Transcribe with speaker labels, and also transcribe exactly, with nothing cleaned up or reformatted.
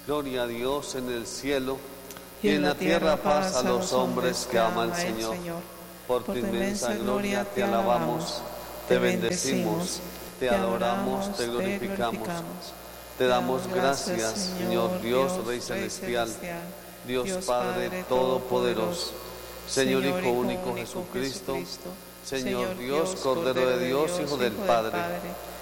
Speaker 1: Gloria a Dios en el cielo, y en la tierra paz a los hombres que aman al Señor. Por tu inmensa gloria te alabamos, te bendecimos, te adoramos, te glorificamos. Te damos gracias, Señor Dios, Rey Celestial, Dios Padre Todopoderoso, Señor Hijo único Jesucristo, Señor Dios, Cordero de Dios, Hijo del Padre,